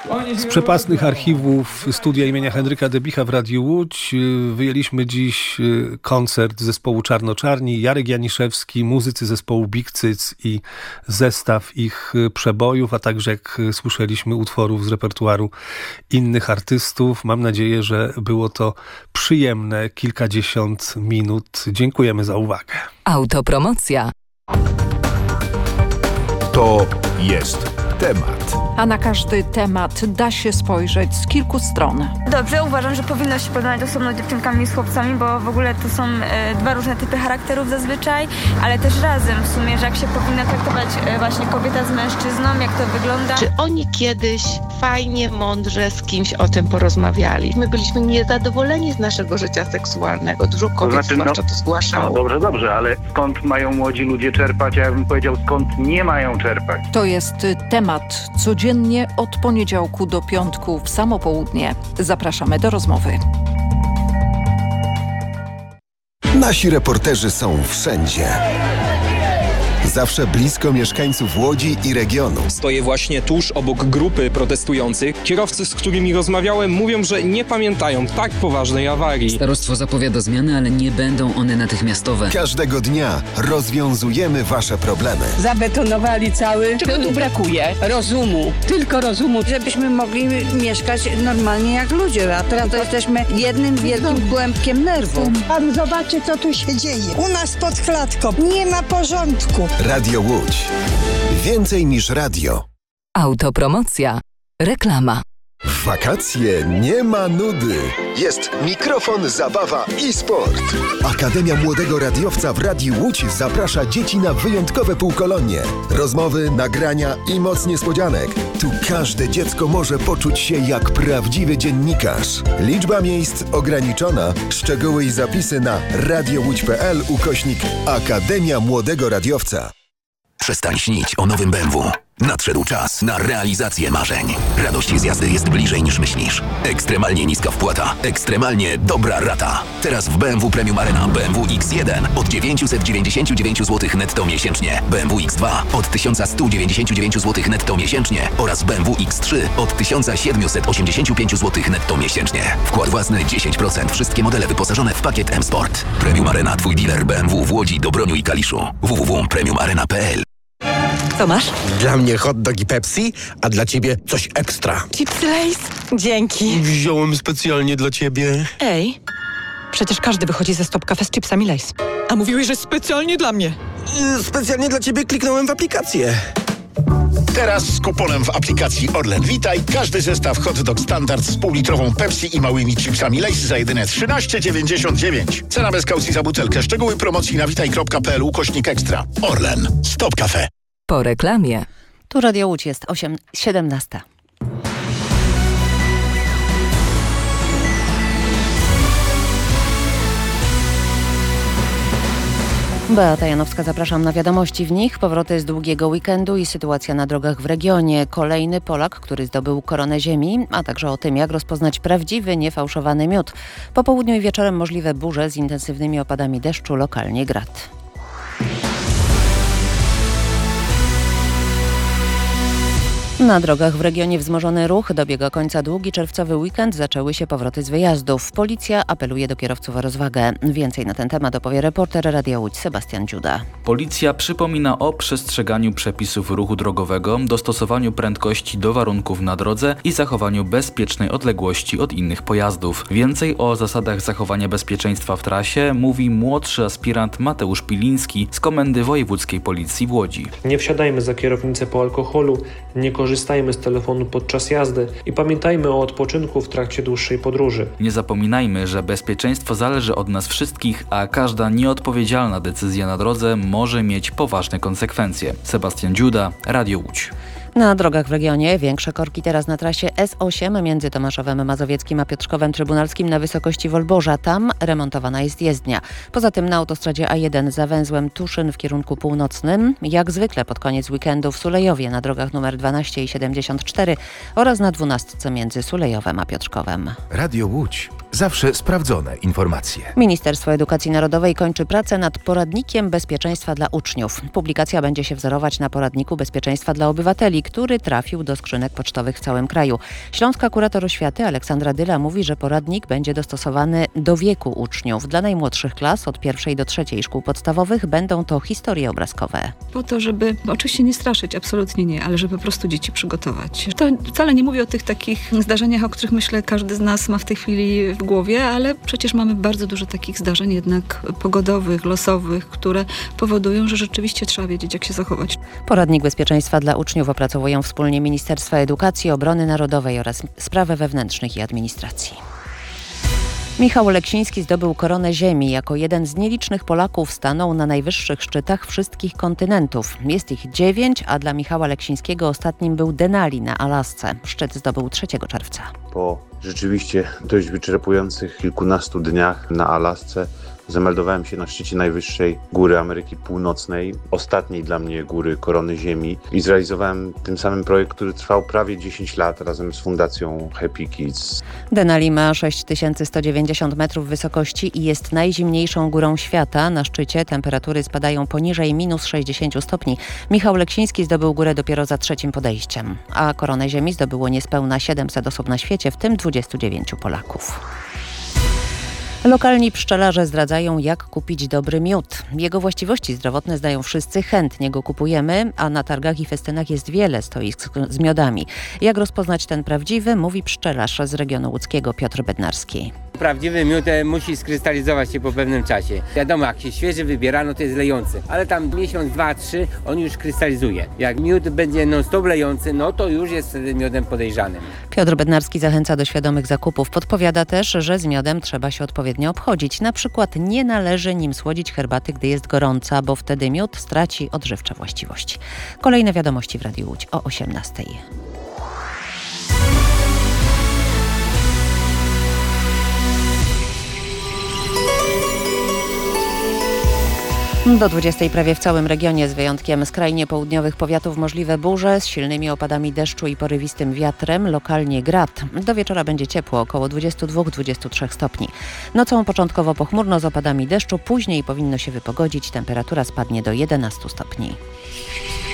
Z przepastnych archiwów studia imienia Henryka Debicha w Radiu Łódź wyjęliśmy dziś koncert zespołu Czarnoczarni, Jarek Janiszewski, muzycy zespołu Big Cyc i zestaw ich przebojów, a także, jak słyszeliśmy, utworów z repertuaru innych artystów. Mam nadzieję, że było to przyjemne kilkadziesiąt minut. Dziękujemy za uwagę. Autopromocja. To jest temat. A na każdy temat da się spojrzeć z kilku stron. Dobrze, uważam, że powinno się porozmawiać osobno z dziewczynkami i z chłopcami, bo w ogóle to są dwa różne typy charakterów zazwyczaj, ale też razem w sumie, że jak się powinna traktować właśnie kobieta z mężczyzną, jak to wygląda. Czy oni kiedyś fajnie, mądrze z kimś o tym porozmawiali? My byliśmy niezadowoleni z naszego życia seksualnego. Dużo kobiet zwłaszcza to zgłaszało. Dobrze, ale skąd mają młodzi ludzie czerpać? Ja bym powiedział, skąd nie mają czerpać. To jest temat codziennie od poniedziałku do piątku w samo południe. Zapraszamy do rozmowy. Nasi reporterzy są wszędzie. Zawsze blisko mieszkańców Łodzi i regionu. Stoję właśnie tuż obok grupy protestujących. Kierowcy, z którymi rozmawiałem, mówią, że nie pamiętają tak poważnej awarii. Starostwo zapowiada zmiany, ale nie będą one natychmiastowe. Każdego dnia rozwiązujemy wasze problemy. Zabetonowali cały. Czego tu brakuje? Rozumu. Tylko rozumu. Żebyśmy mogli mieszkać normalnie jak ludzie. A teraz to jesteśmy jednym wielkim kłębkiem nerwów. Pan zobaczy, co tu się dzieje. U nas pod klatką. Nie ma porządku. Radio Łódź. Więcej niż radio. Autopromocja. Reklama. W wakacje nie ma nudy. Jest mikrofon, zabawa i sport. Akademia Młodego Radiowca w Radiu Łódź zaprasza dzieci na wyjątkowe półkolonie. Rozmowy, nagrania i moc niespodzianek. Tu każde dziecko może poczuć się jak prawdziwy dziennikarz. Liczba miejsc ograniczona. Szczegóły i zapisy na radiołódź.pl/Akademia Młodego Radiowca. Przestań śnić o nowym BMW. Nadszedł czas na realizację marzeń. Radość z jazdy jest bliżej niż myślisz. Ekstremalnie niska wpłata. Ekstremalnie dobra rata. Teraz w BMW Premium Arena BMW X1 od 999 zł netto miesięcznie. BMW X2 od 1199 zł netto miesięcznie. Oraz BMW X3 od 1785 zł netto miesięcznie. Wkład własny 10%. Wszystkie modele wyposażone w pakiet M-Sport. Premium Arena, twój dealer BMW w Łodzi, Dobroniu i Kaliszu. www.premiumarena.pl. Co masz? Dla mnie hot dog i Pepsi, a dla ciebie coś ekstra. Chipsy Lay's? Dzięki. Wziąłem specjalnie dla ciebie. Ej, przecież każdy wychodzi ze Stop Cafe z chipsami Lay's. A mówiłeś, że specjalnie dla mnie. Specjalnie dla ciebie kliknąłem w aplikację. Teraz z kuponem w aplikacji Orlen Witaj każdy zestaw hot dog standard z półlitrową Pepsi i małymi chipsami Lay's za jedyne 13,99. Cena bez kaucji za butelkę. Szczegóły promocji na witaj.pl/ekstra. Orlen. Stop Cafe. Po reklamie. Tu Radio Łódź, jest 17. Beata Janowska, zapraszam na wiadomości w nich. Powroty z długiego weekendu i sytuacja na drogach w regionie. Kolejny Polak, który zdobył koronę ziemi, a także o tym, jak rozpoznać prawdziwy, niefałszowany miód. Po południu i wieczorem możliwe burze z intensywnymi opadami deszczu, lokalnie grad. Na drogach w regionie wzmożony ruch, dobiega końca długi czerwcowy weekend, zaczęły się powroty z wyjazdów. Policja apeluje do kierowców o rozwagę. Więcej na ten temat opowie reporter Radia Łódź Sebastian Dziuda. Policja przypomina o przestrzeganiu przepisów ruchu drogowego, dostosowaniu prędkości do warunków na drodze i zachowaniu bezpiecznej odległości od innych pojazdów. Więcej o zasadach zachowania bezpieczeństwa w trasie mówi młodszy aspirant Mateusz Piliński z Komendy Wojewódzkiej Policji w Łodzi. Nie wsiadajmy za kierownicę po alkoholu, nie korzystajmy z telefonu podczas jazdy i pamiętajmy o odpoczynku w trakcie dłuższej podróży. Nie zapominajmy, że bezpieczeństwo zależy od nas wszystkich, a każda nieodpowiedzialna decyzja na drodze może mieć poważne konsekwencje. Sebastian Dziuda, Radio Łódź. Na drogach w regionie większe korki teraz na trasie S8 między Tomaszowem Mazowieckim a Piotrkowem Trybunalskim na wysokości Wolborza. Tam remontowana jest jezdnia. Poza tym na autostradzie A1 za węzłem Tuszyn w kierunku północnym. Jak zwykle pod koniec weekendu w Sulejowie na drogach nr 12 i 74 oraz na 12 między Sulejowem a Piotrkowem. Radio Łódź. Zawsze sprawdzone informacje. Ministerstwo Edukacji Narodowej kończy pracę nad poradnikiem bezpieczeństwa dla uczniów. Publikacja będzie się wzorować na poradniku bezpieczeństwa dla obywateli, który trafił do skrzynek pocztowych w całym kraju. Śląska kurator oświaty Aleksandra Dyla mówi, że poradnik będzie dostosowany do wieku uczniów. Dla najmłodszych klas od 1. do 3. szkół podstawowych będą to historie obrazkowe. Po to, żeby oczywiście nie straszyć, absolutnie nie, ale żeby po prostu dzieci przygotować. To wcale nie mówię o tych takich zdarzeniach, o których myślę każdy z nas ma w tej chwili w głowie, ale przecież mamy bardzo dużo takich zdarzeń jednak pogodowych, losowych, które powodują, że rzeczywiście trzeba wiedzieć, jak się zachować. Poradnik bezpieczeństwa dla uczniów opracowują wspólnie Ministerstwa Edukacji, Obrony Narodowej oraz Spraw Wewnętrznych i Administracji. Michał Oleksiński zdobył Koronę Ziemi. Jako jeden z nielicznych Polaków stanął na najwyższych szczytach wszystkich kontynentów. Jest ich 9, a dla Michała Oleksińskiego ostatnim był Denali na Alasce. Szczyt zdobył 3 czerwca. Po rzeczywiście dość wyczerpujących kilkunastu dniach na Alasce zameldowałem się na szczycie najwyższej góry Ameryki Północnej, ostatniej dla mnie góry Korony Ziemi, i zrealizowałem tym samym projekt, który trwał prawie 10 lat razem z Fundacją Happy Kids. Denali ma 6190 metrów wysokości i jest najzimniejszą górą świata. Na szczycie temperatury spadają poniżej -60 stopni. Michał Oleksiński zdobył górę dopiero za 3. podejściem, a Koronę Ziemi zdobyło niespełna 700 osób na świecie, w tym 29 Polaków. Lokalni pszczelarze zdradzają, jak kupić dobry miód. Jego właściwości zdrowotne znają wszyscy, chętnie go kupujemy, a na targach i festynach jest wiele stoisk z miodami. Jak rozpoznać ten prawdziwy, mówi pszczelarz z regionu łódzkiego Piotr Bednarski. Prawdziwy miód musi skrystalizować się po pewnym czasie. Wiadomo, jak się świeży wybiera, no to jest lejący, ale tam miesiąc, 2, 3 on już krystalizuje. Jak miód będzie non-stop lejący, no to już jest miodem podejrzanym. Piotr Bednarski zachęca do świadomych zakupów. Podpowiada też, że z miodem trzeba się odpowiednio obchodzić. Na przykład nie należy nim słodzić herbaty, gdy jest gorąca, bo wtedy miód straci odżywcze właściwości. Kolejne wiadomości w Radiu Łódź o 18:00. Do 20:00 prawie w całym regionie, z wyjątkiem skrajnie południowych powiatów, możliwe burze z silnymi opadami deszczu i porywistym wiatrem, lokalnie grad. Do wieczora będzie ciepło, około 22-23 stopni. Nocą początkowo pochmurno z opadami deszczu, później powinno się wypogodzić, temperatura spadnie do 11 stopni.